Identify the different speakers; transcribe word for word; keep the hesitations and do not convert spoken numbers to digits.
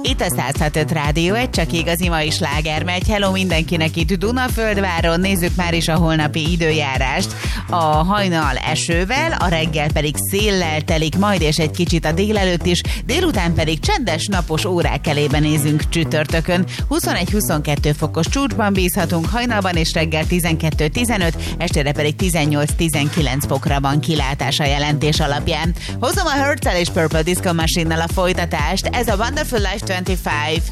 Speaker 1: Itt a száz hat öt Rádió, egy csak igazi mai sláger megy. Hello mindenkinek itt Dunaföldváron, nézzük már is a holnapi időjárást. A hajnal esővel, a reggel pedig széllel telik majd, és egy kicsit a délelőtt is, délután pedig csendes napos órák elében nézünk csütörtökön. huszonegy-huszonkettő fokos csúcsban bízhatunk, hajnalban és reggel tizenkettő tizenöt, estére pedig tizennyolc-tizenkilenc fokra van kilátás a jelentés alapján. Hozom a Hurts és Purple Disco Machine-nal a folytatást, ez a Wonderful Life huszonöt.